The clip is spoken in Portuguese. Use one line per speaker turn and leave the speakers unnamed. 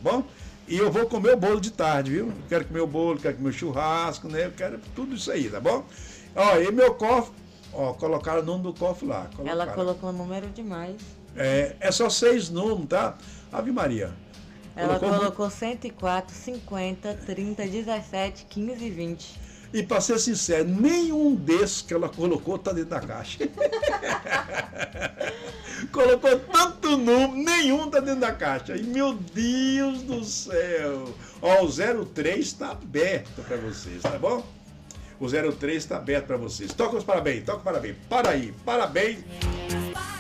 bom? E eu vou comer o bolo de tarde, viu? Quero comer o bolo, quero comer o churrasco, né? Eu quero tudo isso aí, tá bom? Ó, e meu cofre, ó, colocaram o nome do cofre lá.
Ela colocou o número demais.
É só 6 números, tá? Ave Maria.
Ela colocou 104, 50, 30, 17, 15 e 20.
E para ser sincero, nenhum desses que ela colocou tá dentro da caixa. Colocou tanto número, nenhum tá dentro da caixa. E meu Deus do céu. Ó, o 03 está aberto para vocês, tá bom? O 03 está aberto para vocês. Toca os parabéns, toca os parabéns. Para aí, parabéns.